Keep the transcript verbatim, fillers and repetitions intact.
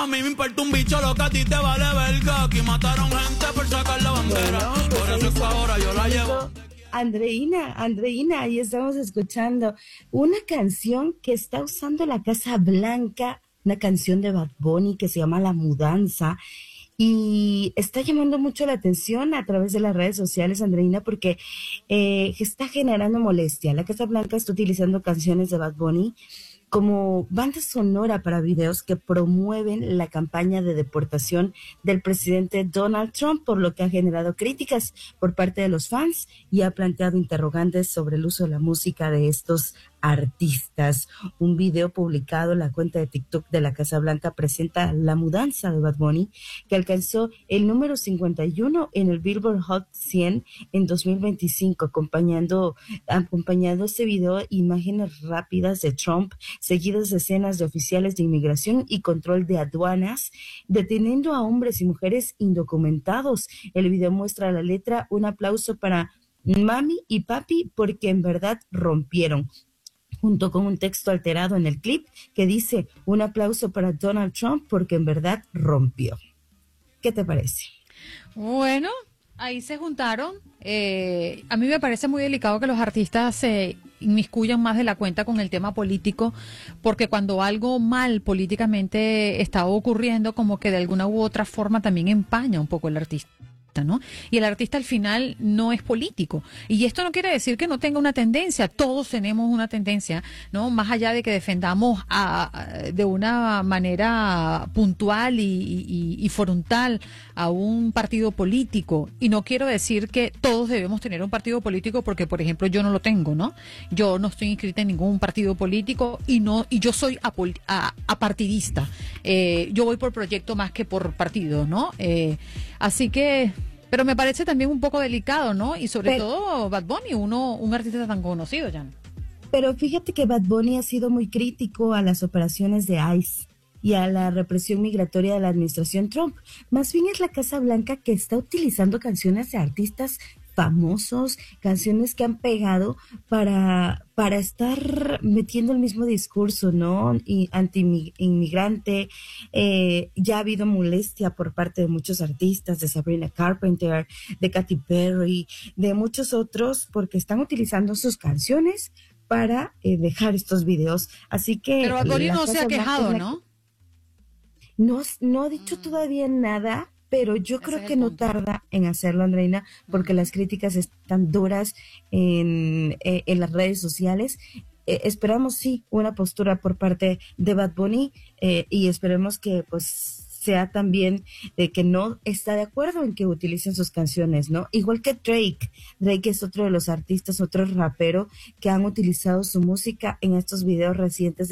A mí me importa un bicho lo que a ti te vale verga. Aquí mataron gente por sacar la bandera. Bueno, pues Por eso es que ahora yo la llevo. Andreina, Andreina, ahí estamos escuchando una canción que está usando la Casa Blanca, una canción de Bad Bunny que se llama La Mudanza. Y está llamando mucho la atención a través de las redes sociales, Andreina, porque eh, está generando molestia. La Casa Blanca está utilizando canciones de Bad Bunny como banda sonora para videos que promueven la campaña de deportación del presidente Donald Trump, por lo que ha generado críticas por parte de los fans y ha planteado interrogantes sobre el uso de la música de estos artistas. Un video publicado en la cuenta de TikTok de la Casa Blanca presenta La Mudanza de Bad Bunny, que alcanzó el número cincuenta y uno en el Billboard Hot cien en dos mil veinticinco, acompañando, acompañando este video imágenes rápidas de Trump, seguidas de escenas de oficiales de inmigración y control de aduanas, deteniendo a hombres y mujeres indocumentados. El video muestra la letra Un aplauso para mami y papi porque en verdad rompieron, junto con un texto alterado en el clip que dice un aplauso para Donald Trump porque en verdad rompió. ¿Qué te parece? Bueno, ahí se juntaron. Eh, a mí me parece muy delicado que los artistas se inmiscuyan más de la cuenta con el tema político, porque cuando algo mal políticamente está ocurriendo, como que de alguna u otra forma también empaña un poco el artista, ¿no? Y el artista al final no es político. Y esto no quiere decir que no tenga una tendencia. Todos tenemos una tendencia, ¿no? Más allá de que defendamos a, a, de una manera puntual y, y, y frontal a un partido político. Y no quiero decir que todos debemos tener un partido político porque, por ejemplo, yo no lo tengo, ¿no? Yo no estoy inscrita en ningún partido político y no y yo soy apol, a, apartidista. Eh, yo voy por proyecto más que por partido, ¿no? Eh, así que... Pero me parece también un poco delicado, ¿no? Y sobre pero, todo Bad Bunny, uno, un artista tan conocido, ya. Pero fíjate que Bad Bunny ha sido muy crítico a las operaciones de ICE y a la represión migratoria de la administración Trump. Más bien es la Casa Blanca que está utilizando canciones de artistas famosos, canciones que han pegado para, para estar metiendo el mismo discurso, ¿no? Y anti-inmigrante. Eh, ya ha habido molestia por parte de muchos artistas, de Sabrina Carpenter, de Katy Perry, de muchos otros, porque están utilizando sus canciones para eh, dejar estos videos. Así que... Pero Bad Bunny no se ha quejado, ¿no? No, no ha dicho todavía nada, pero yo Ese creo que no tarda en hacerlo, Andreina, porque uh-huh. las críticas están duras en, en, en las redes sociales. Eh, esperamos, sí, una postura por parte de Bad Bunny eh, y esperemos que, pues, sea también de que no está de acuerdo en que utilicen sus canciones, ¿no? Igual que Drake. Drake es otro de los artistas, otro rapero que han utilizado su música en estos videos recientes de